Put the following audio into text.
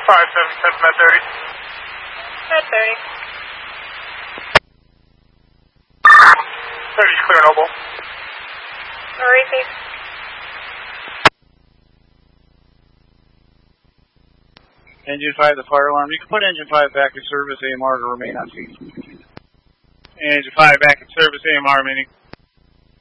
577 Med 30. Med 30. 30's clear, Noble. Maurice. Engine 5, the fire alarm. You can put engine 5 back in service, AMR to remain on scene. Engine 5 back in service, AMR remaining.